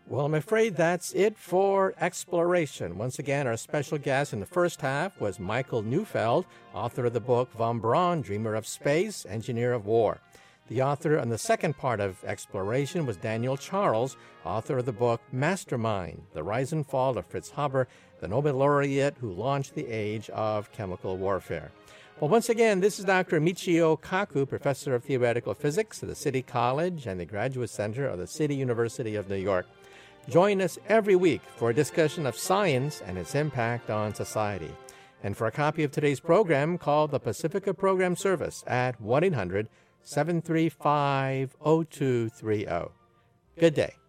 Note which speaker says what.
Speaker 1: Well, I'm afraid that's it for Exploration. Once again, our special guest in the first half was Michael Neufeld, author of the book Von Braun, Dreamer of Space, Engineer of War. The author on the second part of Exploration was Daniel Charles, author of the book Mastermind, The Rise and Fall of Fritz Haber, the Nobel laureate who launched the age of chemical warfare. Well, once again, this is Dr. Michio Kaku, professor of theoretical physics at the City College and the Graduate Center of the City University of New York. Join us every week for a discussion of science and its impact on society. And for a copy of today's program, call the Pacifica Program Service at 1-800-735-0230. Good day.